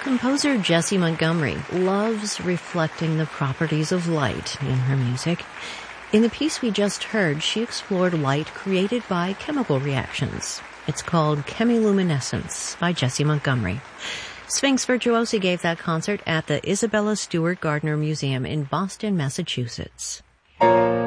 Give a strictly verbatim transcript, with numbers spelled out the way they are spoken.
Composer Jessie Montgomery loves reflecting the properties of light in her music. In the piece we just heard, she explored light created by chemical reactions. It's called Chemiluminescence by Jessie Montgomery. Sphinx Virtuosi gave that concert at the Isabella Stewart Gardner Museum in Boston, Massachusetts.